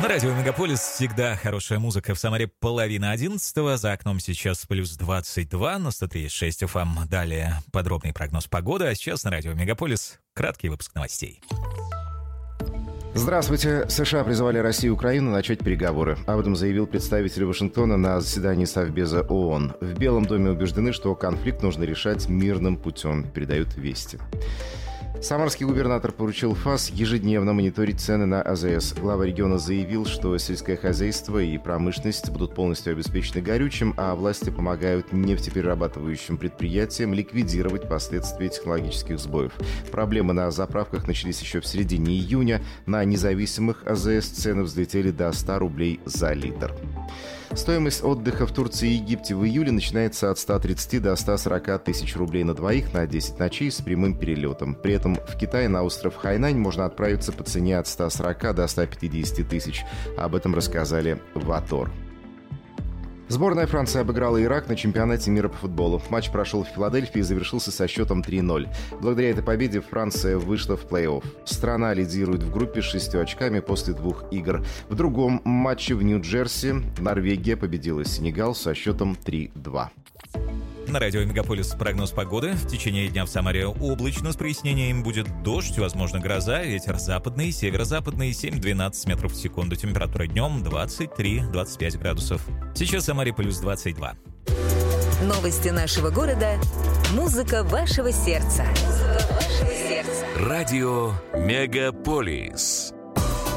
На радио «Мегаполис» всегда хорошая музыка. В Самаре 10:30. За окном сейчас плюс 22 на 103,6 FM. Далее подробный прогноз погоды. А сейчас на радио «Мегаполис» краткий выпуск новостей. Здравствуйте. США призвали Россию и Украину начать переговоры. Об этом заявил представитель Вашингтона на заседании Совбеза ООН. В Белом доме убеждены, что конфликт нужно решать мирным путем, передают «Вести». Самарский губернатор поручил ФАС ежедневно мониторить цены на АЗС. Глава региона заявил, что сельское хозяйство и промышленность будут полностью обеспечены горючим, а власти помогают нефтеперерабатывающим предприятиям ликвидировать последствия технологических сбоев. Проблемы на заправках начались еще в середине июня. На независимых АЗС цены взлетели до 100 рублей за литр. Стоимость отдыха в Турции и Египте в июле начинается от 130 до 140 тысяч рублей на двоих на 10 ночей с прямым перелетом. При этом в Китае на остров Хайнань можно отправиться по цене от 140 до 150 тысяч. Об этом рассказали в АТОР. Сборная Франции обыграла Ирак на чемпионате мира по футболу. Матч прошел в Филадельфии и завершился со счетом 3-0. Благодаря этой победе Франция вышла в плей-офф. Страна лидирует в группе с 6 очками после 2 игр. В другом матче в Нью-Джерси Норвегия победила Сенегал со счетом 3-2. На радио «Мегаполис» прогноз погоды. В течение дня в Самаре облачно, с прояснением будет дождь, возможно гроза, ветер западный, северо-западный 7-12 метров в секунду. Температура днем 23-25 градусов. Сейчас в Самаре плюс 22. Новости нашего города. Музыка вашего сердца. Радио «Мегаполис».